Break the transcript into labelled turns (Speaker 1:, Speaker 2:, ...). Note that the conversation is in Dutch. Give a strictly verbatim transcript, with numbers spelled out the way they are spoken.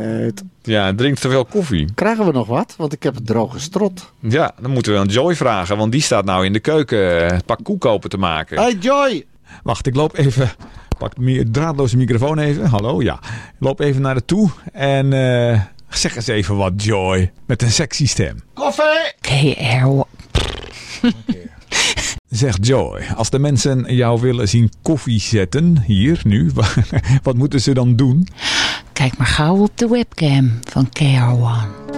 Speaker 1: leeftijd.
Speaker 2: Ja, drinkt te veel koffie.
Speaker 1: Krijgen we nog wat? Want ik heb het droge strot.
Speaker 2: Ja, dan moeten we aan Joy vragen, want die staat nou in de keuken een pak koek open te maken.
Speaker 1: Hey Joy!
Speaker 2: Wacht, ik loop even. Pak de draadloze microfoon even. Hallo, ja. Ik loop even naar de toe en uh, zeg eens even wat, Joy. Met een sexy stem.
Speaker 1: Koffie!
Speaker 3: K R one.
Speaker 2: Zeg Joy, als de mensen jou willen zien koffie zetten, hier, nu, wat moeten ze dan doen?
Speaker 3: Kijk maar gauw op de webcam van K R one.